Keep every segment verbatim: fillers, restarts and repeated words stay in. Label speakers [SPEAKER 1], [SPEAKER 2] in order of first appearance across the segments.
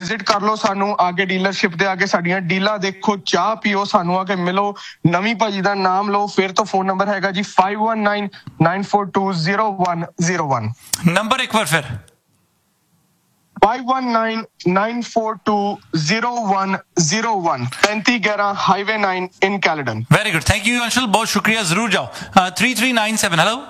[SPEAKER 1] Visit ਕਰ ਲਓ ਸਾਨੂੰ ਆਗੇ ਡੀਲਰਸ਼ਿਪ ਦੇ ਆਗੇ ਸਾਡੀਆਂ ਡੀਲਾਂ ਦੇਖੋ, ਚਾਹ ਪੀਓ, ਸਾਨੂੰ ਆ ਕੇ ਮਿਲੋ। ਨਵੀਂ ਭਾਜੀ ਦਾ ਨਾਮ ਲਓ। ਫਿਰ ਤੋਂ ਫੋਨ ਨੰਬਰ ਹੈਗਾ ਜੀ five one nine nine four two zero one zero one।
[SPEAKER 2] Number ਇੱਕ ਵਾਰ ਫਿਰ
[SPEAKER 1] five one nine nine four two zero one zero one पैंती ग्यारह highway nine in Caledon.
[SPEAKER 2] Very good, thank you Anshul, बहुत शुक्रिया, जरूर जाओ। Three three nine seven hello.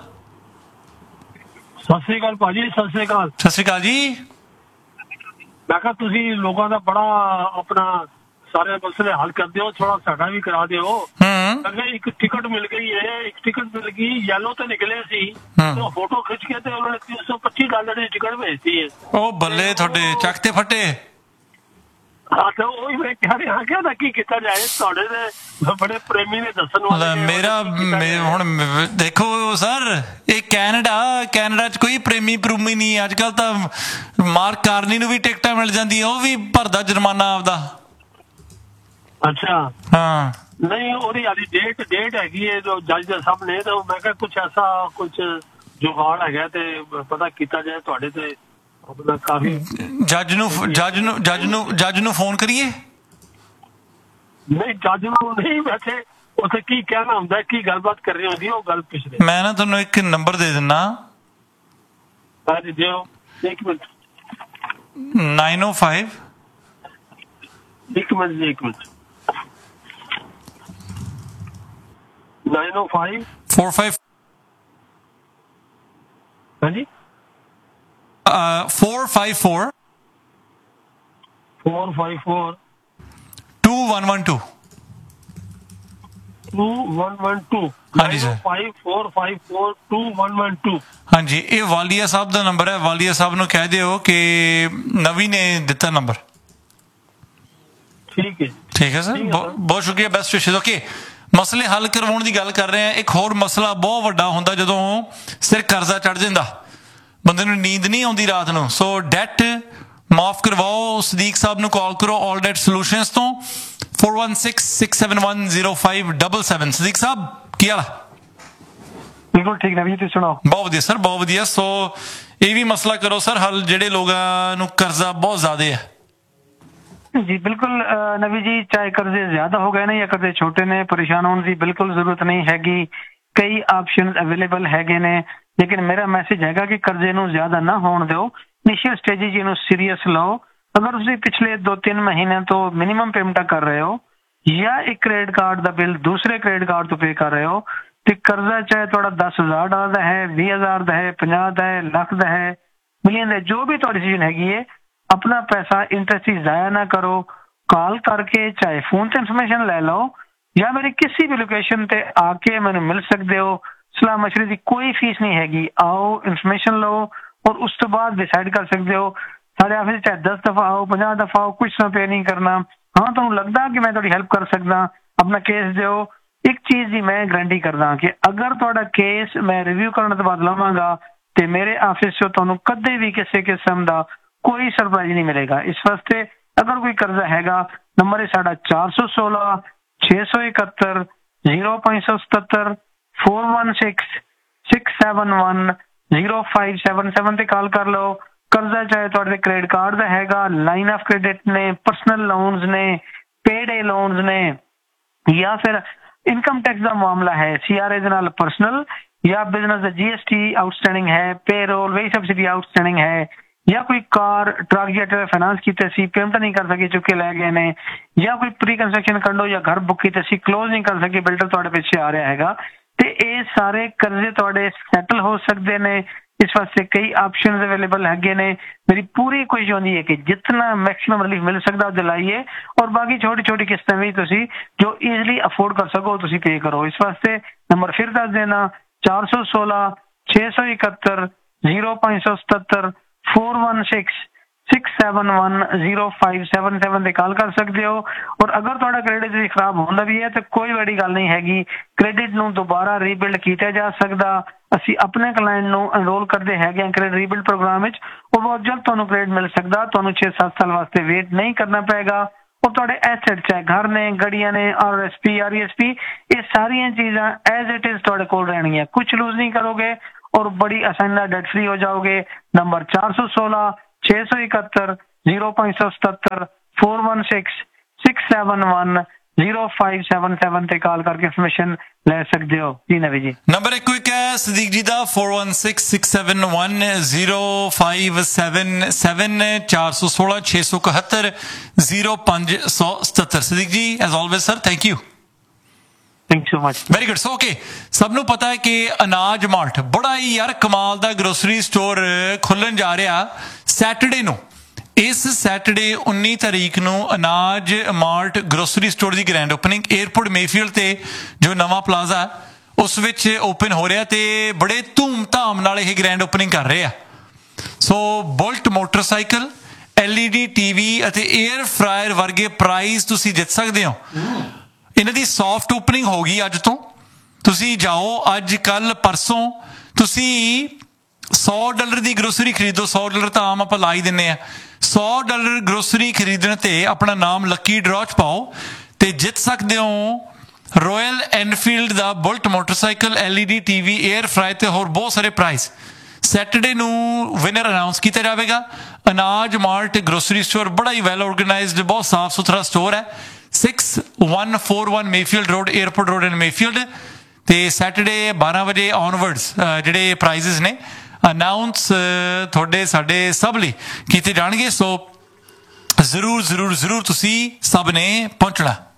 [SPEAKER 3] Sat Sri ਅਕਾਲ ਭਾਜੀ। ਸਤਿ ਸ੍ਰੀ ਅਕਾਲ।
[SPEAKER 2] ਸਤਿ ਸ੍ਰੀ ਅਕਾਲ ਜੀ।
[SPEAKER 3] ਮੈਂ ਕਿਹਾ ਤੁਸੀਂ ਲੋਕਾਂ ਦਾ ਬੜਾ ਆਪਣਾ ਸਾਰੇ ਮਸਲੇ ਹੱਲ ਕਰਦੇ ਹੋ, ਥੋੜਾ ਸਾਡਾ ਵੀ ਕਰਾ ਦਿਓ। ਅਗਰ ਇੱਕ ਟਿਕਟ ਮਿਲ ਗਈ ਹੈ, ਇੱਕ ਟਿਕਟ ਮਿਲ ਗਈ ਯੈਲੋ ਤੇ ਨਿਕਲੇ ਸੀ, तो फोटो खिंच के ते उन्होंने तीन सौ पच्चीस डॉलर की टिकट भेजती है।
[SPEAKER 2] ओ बल्ले थोड़े चकते फटे।
[SPEAKER 3] हाँ तो वही मैं कह रहा क्या था की किया जाए, थोड़े ने बड़े प्रेमी ने दसन वाले
[SPEAKER 2] मेरा हुण देखो सर, ये कैनेडा कैनेडा च कोई प्रेमी प्रूमी नहीं। अजकल तो मार्क कार्नी नूं भी टिकटां मिल जांदी, वो भी भरदा जुर्माना आपदा।
[SPEAKER 3] अच्छा
[SPEAKER 2] हाँ
[SPEAKER 3] नहीं ओदी वाली डेट डेट हैगी है जो जज दे सामने, तो मैं कहा कुछ ऐसा कुछ जुगाड़ है ते पता किया जाए थोड़े ते अपना काफी।
[SPEAKER 2] जज नूं जज नूं जज नूं जज नूं फोन करिए।
[SPEAKER 3] नहीं जज नूं नहीं, वैसे उसे की कहना हुंदा, की गलबात करनी होंदी, वो गल पुछ रहे।
[SPEAKER 2] मैं ना तुहानूं एक नंबर दे दिन्ना।
[SPEAKER 3] हां जी दियो, एक मिनट।
[SPEAKER 2] nine oh five
[SPEAKER 3] एक मिनट एक minute nine oh five
[SPEAKER 2] four five
[SPEAKER 3] हाँ जी
[SPEAKER 2] uh four five four
[SPEAKER 3] four five four
[SPEAKER 2] two one one two
[SPEAKER 3] two one one two
[SPEAKER 2] हाँ जी sir
[SPEAKER 3] five four five four two one one two।
[SPEAKER 2] हाँ जी, ये वालिया साहब का number है। वालिया साहब नूं कह दिओ कि नवी ने दिता नंबर।
[SPEAKER 3] ठीक है
[SPEAKER 2] ठीक है सर, बहुत शुक्रिया, बेस्ट विशेस। ओके, मसले हल करवाउण दी गल कर रहे हैं। एक होर मसला बहुत वड्डा हुंदा जदों सिर कर्जा चढ़ जांदा, बंदे नूं नींद नहीं आउंदी रात नूं। सो डैट माफ करवाओ, सदीक साहब नूं कॉल करो ऑल डैट सॉल्यूशंस तो four one six six seven one zero five seven seven। Sadiq साहब की हाल?
[SPEAKER 4] बिल्कुल ठीक नवी जी, सुनाओ?
[SPEAKER 2] बहुत वधिया सर, बहुत वधिया। सो ये भी मसला करो सर हल, जिहड़े लोगां नूं कर्जा बहुत ज्यादा है।
[SPEAKER 4] जी बिल्कुल नवी जी, चाहे कर्जे ज्यादा हो गए ने या कर्जे छोटे ने, परेशान होने की बिल्कुल जरूरत नहीं हैगी। कई ऑप्शन अवेलेबल हैगे ने, लेकिन मेरा मैसेज हैगा कि कर्जे नूं ज्यादा ना होण दिओ। इनिशियल स्टेज जी नूं सीरीयस लो। अगर तुसीं पिछले दो तीन महीने तो मिनिमम पेमेंट कर रहे हो या एक क्रेडिट कार्ड का बिल दूसरे क्रेडिट कार्ड तो पे कर रहे हो, तो कर्जा चाहे थोड़ा दस हजार डॉलर का है, भी हजार का है, पंजाह का है, लख का है, मिलियन का, जो भी थोड़ी डिसीजन हैगी है, अपना पैसा इंटरेस्ट ही जाया ना करो। कॉल करके चाहे फोन से इंफॉर्मेशन ले लो या मेरी किसी भी लोकेशन पे आके मैंने मिल सकते हो। सलाह मशवरे की कोई फीस नहीं हैगी। आओ इंफॉर्मेशन लो और उस तो बाद डिसाइड कर सकते हो। साढ़े ऑफिस चाहे दस दफा आओ, पंजाह दफा आओ, कुछ ना पे नहीं करना। हाँ तुम लगता कि मैं थोड़ी हेल्प कर सकदा, अपना केस दो। एक चीज ही मैं गारंटी करदा कि अगर थोड़ा केस मैं रिव्यू करने तो बाद लवांगा तो मेरे ऑफिस से तुहानू कदे भी किसी किस्म का कोई सरप्राइज नहीं मिलेगा। इस वास्ते अगर कोई कर्जा हैगा, नंबर है साढ़ा चार सौ सोलह छे सौ इकहत्तर जीरो पांच सौ सतहत्तर four one six six seven one zero five seven seven ते कॉल कर लो। कर्जा चाहे तुहाडे क्रेडिट कार्ड दा हैगा, लाइन ऑफ क्रेडिट ने, पर्सनल लोन्स ने, पेडे लोन्स ने, या फिर इनकम टैक्स का मामला है, सीआरए दे नाल पर्सनल या बिजनेस दा जीएसटी आउटस्टैंडिंग है, पेरोल वेज सब्सिडी आउटस्टैंडिंग है, या कोई कार ट्रक या फाइनेंस की सी पेमेंट नहीं कर सके चुके लै गए ने, या कोई प्री कंस्ट्रक्शन कंडो या घर बुक की सी क्लोज नहीं कर सके, बिल्डर तुहाडे पिछे आ रहा हैगा, ते ये सारे कर्जे तुहाडे सैटल हो सकते ने। इस वास्ते कई ऑप्शन अवेलेबल हैगे ने। मेरी पूरी कोशिश होती है कि जितना मैक्सिमम रिलीफ मिल सकता दिलाइए, और बाकी छोटी छोटी किस्तें भी तुसी जो ईजिली अफोर्ड कर सको तुसी पे करो। इस वास्ते नंबर फिर दस देना, चार सौ सोलह छे सौ इकहत्तर जीरो पांच सौ सतहत्तर four one six six seven one zero five seven seven ते कॉल कर सकते हो। और अगर थोड़ा क्रेडिट खराब होता भी है तो कोई बड़ी गल नहीं हैगी, क्रेडिट नूं दोबारा रीबिल्ड किया जा सकता। असी अपने क्लाइंट नूं एनरोल करते हैं क्रेडिट रीबिल्ड प्रोग्राम विच, और बहुत जल्द तुहानूं क्रेडिट मिल सकता। तुहानूं छे सत्त साल वास्ते वेट नहीं करना पेगा। और तुहाडे एसेट चाहे घर ने, गड्डियां ने, R S P R E S P, ये सारियां चीज़ां एज इट इज तुहाडे कोल रहणगियां, कुछ लूज नहीं करोगे और बड़ी आसानी नाल डेट फ्री हो जाओगे। नंबर चार सौ सोलह छे सौ इकहत्तर ਜ਼ੀਰੋ ਪੰਜ ਸੌ ਸਤੱਤਰ four one six six seven one zero five seven seven ਤੇ ਕਾਲ ਕਰਕੇ ਇਨਫੋਰਮੇਸ਼ਨ ਲੈ ਸਕਦੇ ਹੋ ਜੀ ਨਵੀ ਜੀ।
[SPEAKER 2] ਨੰਬਰ ਇੱਕ ਕੁਇਕ ਹੈ ਸਦੀਕ ਜੀ ਦਾ four one six six seven one zero five seven seven ਚਾਰ ਸੌ ਸੋਲਾਂ ਛੇ ਸੌ ਇਕਹੱਤਰ ਜ਼ੀਰੋ ਪੰਜ ਸੌ ਸਤੱਤਰ। ਸਦੀਕ ਜੀ as always sir thank you.
[SPEAKER 4] Thank you so much.
[SPEAKER 2] Very good. So okay, ਸਭ ਨੂੰ ਪਤਾ ਹੈ ਕਿ ਅਨਾਜ ਮਾਰਟ ਬੜਾ ਹੀ ਯਾਰ ਕਮਾਲ ਦਾ ਗਰੋਸਰੀ ਸਟੋਰ ਖੁੱਲਣ ਜਾ ਰਿਹਾ ਸੈਟਰਡੇ ਨੂੰ। ਇਸ ਸੈਟਰਡੇ ਉੱਨੀ ਤਾਰੀਖ ਨੂੰ ਅਨਾਜ ਮਾਰਟ ਗਰੋਸਰੀ ਸਟੋਰ ਦੀ ਗ੍ਰੈਂਡ ਓਪਨਿੰਗ ਏਅਰਪੋਰਟ ਮੇਫੀਲਡ ਤੇ ਜੋ ਨਵਾਂ ਪਲਾਜ਼ਾ ਉਸ ਵਿੱਚ ਓਪਨ ਹੋ ਰਿਹਾ ਤੇ ਬੜੇ ਧੂਮ-ਧਾਮ ਨਾਲ ਇਹ ਗ੍ਰੈਂਡ ਓਪਨਿੰਗ ਕਰ ਰਹੇ ਆ। ਸੋ bullet motorcycle, L E D TV ਅਤੇ 에ਅਰ ਫਰਾਇਰ ਵਰਗੇ ਪ੍ਰਾਈਜ਼ ਤੁਸੀਂ ਜਿੱਤ ਸਕਦੇ ਹੋ। ਇਹਨਾਂ ਦੀ ਸੌਫਟ ਓਪਨਿੰਗ ਹੋ ਗਈ ਅੱਜ ਤੋਂ। ਤੁਸੀਂ ਜਾਓ ਅੱਜ ਕੱਲ ਪਰਸੋਂ, ਤੁਸੀਂ ਸੌ ਡਾਲਰ ਦੀ ਗਰੋਸਰੀ ਖਰੀਦੋ। ਸੌ ਡਾਲਰ ਤਾਂ ਆਮ ਆਪਾਂ ਲਾ ਹੀ ਦਿੰਦੇ ਆ। ਸੌ ਡਾਲਰ ਗਰੋਸਰੀ ਖਰੀਦਣ ਤੇ ਆਪਣਾ ਨਾਮ ਲੱਕੀ ਡਰਾਅ 'ਚ ਪਾਓ ਤੇ ਜਿੱਤ ਸਕਦੇ ਹੋ ਰੋਇਲ ਐਨਫੀਲਡ ਦਾ bullet motorcycle, L E D TV, air fry ਤੇ ਹੋਰ ਬਹੁਤ ਸਾਰੇ ਪ੍ਰਾਈਜ਼। ਸੈਟਰਡੇ ਨੂੰ ਵਿਨਰ ਅਨਾਉਂਸ ਕੀਤਾ ਜਾਵੇਗਾ। ਅਨਾਜ ਮਾਰਟ ਗਰੋਸਰੀ ਸਟੋਰ ਬੜਾ ਹੀ ਵੈਲ ਆਰਗੇਨਾਈਜ਼ਡ, ਬਹੁਤ ਸਾਫ ਸੁਥਰਾ ਸਟੋਰ ਹੈ। Six one four one Mayfield road, airport road ਇਨ ਮੇਫੀਲਡ। ਤੇ ਸੈਟਰਡੇ ਬਾਰਾਂ ਵਜੇ ਔਨਵਰਡਸ ਜਿਹੜੇ ਪ੍ਰਾਈਜ਼ਸ ਨੇ ਅਨਾਊਂਸ ਤੁਹਾਡੇ ਸਾਡੇ ਸਭ ਲਈ ਕੀਤੇ ਜਾਣਗੇ। ਸੋ ਜ਼ਰੂਰ ਜ਼ਰੂਰ ਜ਼ਰੂਰ ਤੁਸੀਂ ਸਭ ਨੇ ਪਹੁੰਚਣਾ।